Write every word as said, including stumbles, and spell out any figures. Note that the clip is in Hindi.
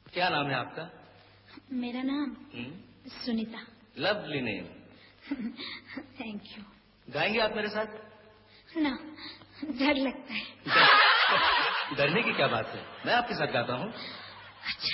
क्या नाम है आपका? मेरा नाम Sunita. Lovely name. Thank you. गाएंगे आप मेरे साथ? ना, डर लगता है। डरने की क्या बात है, मैं आपके साथ गाता हूँ। अच्छा।